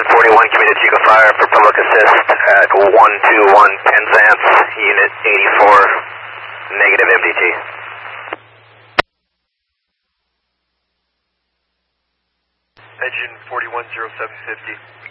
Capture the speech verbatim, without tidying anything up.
Engine forty-one, committed Chico Fire for public assist at one two one Penzance, unit eighty-four, negative M D T. Engine forty-one, zero seven fifty.